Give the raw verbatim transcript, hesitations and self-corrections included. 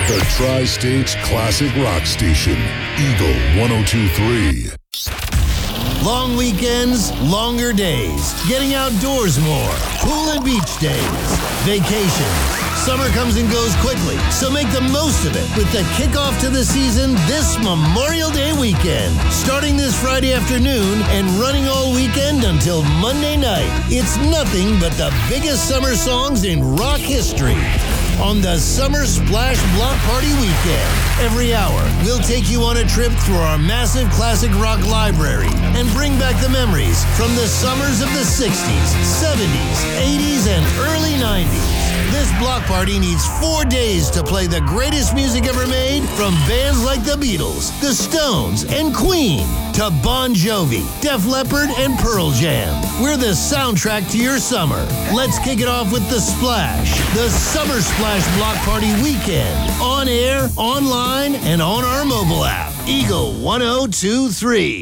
The Tri-States Classic Rock Station, Eagle one oh two point three. Long weekends, longer days, getting outdoors more, pool and beach days, vacations. Summer comes and goes quickly, so make the most of it with the kickoff to the season this Memorial Day weekend. Starting this Friday afternoon and running all weekend until Monday night. It's nothing but the biggest summer songs in rock history. On the Summer Splash Block Party Weekend. Every hour, we'll take you on a trip through our massive classic rock library and bring back the memories from the summers of the sixties, seventies, eighties, and early nineties. This block party needs four days to play the greatest music ever made from bands like the Beatles, the Stones, and Queen to Bon Jovi, Def Leppard, and Pearl Jam. We're the soundtrack to your summer. Let's kick it off with The Splash, the Summer Splash Block Party Weekend. On air, online, and on our mobile app. Eagle one oh two point three.